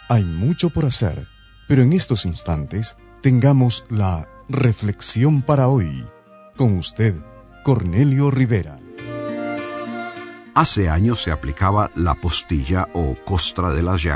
Hay mucho por hacer, pero en estos instantes tengamos la reflexión para hoy. Con usted, Cornelio Rivera. Hace años se aplicaba la postilla o costra de las llagas